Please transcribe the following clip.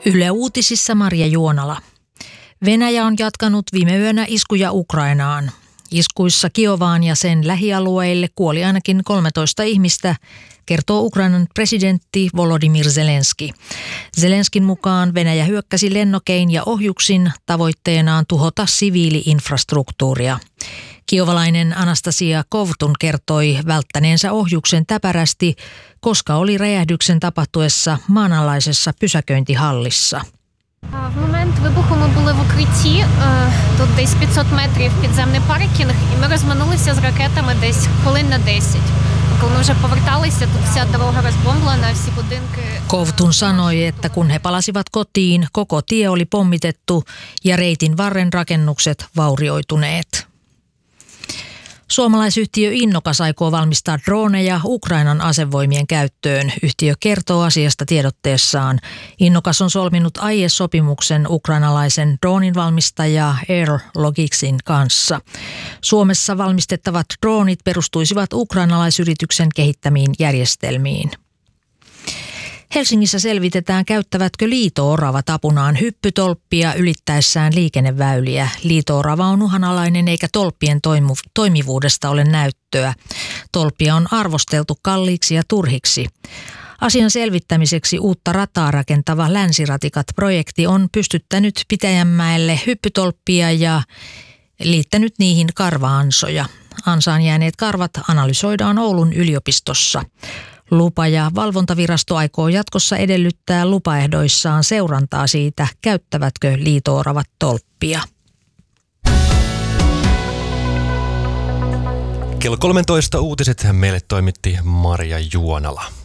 Yle Uutisissa Marja Juonala. Venäjä on jatkanut viime yönä iskuja Ukrainaan. Iskuissa Kiovaan ja sen lähialueille kuoli ainakin 13 ihmistä, kertoo Ukrainan presidentti Volodymyr Zelenski. Zelenskin mukaan Venäjä hyökkäsi lennokein ja ohjuksin tavoitteenaan tuhota siviili-infrastruktuuria. Kiovalainen Anastasia Kovtun kertoi välttäneensä ohjuksen täpärästi, koska oli räjähdyksen tapahtuessa maanalaisessa pysäköintihallissa. В момент вибуху ми були в укритті, тут десь 500 метрів підземний паркінг, і ми розминулися з ракетами десь хвилин на 10. Коли ми вже поверталися, тут вся дорога розбомблена, всі будинки... Kovtun sanoi, että kun he palasivat kotiin, koko tie oli pommitettu ja reitin varren rakennukset vaurioituneet. Suomalaisyhtiö Innokas aikoo valmistaa droneja Ukrainan asevoimien käyttöön. Yhtiö kertoo asiasta tiedotteessaan. Innokas on solminut aiesopimuksen ukrainalaisen dronin valmistaja Air Logicsin kanssa. Suomessa valmistettavat dronit perustuisivat ukrainalaisyrityksen kehittämiin järjestelmiin. Helsingissä selvitetään, käyttävätkö liito-oravat apunaan hyppytolppia ylittäessään liikenneväyliä. Liito-orava on uhanalainen eikä tolppien toimivuudesta ole näyttöä. Tolppia on arvosteltu kalliiksi ja turhiksi. Asian selvittämiseksi uutta rataa rakentava Länsiratikat-projekti on pystyttänyt Pitäjänmäelle hyppytolppia ja liittänyt niihin karva-ansoja. Ansaan jääneet karvat analysoidaan Oulun yliopistossa. Lupa- ja valvontavirasto aikoo jatkossa edellyttää lupaehdoissaan seurantaa siitä, käyttävätkö liito-oravat tolppia. Kello 13 uutiset meille toimitti Marja Juonala.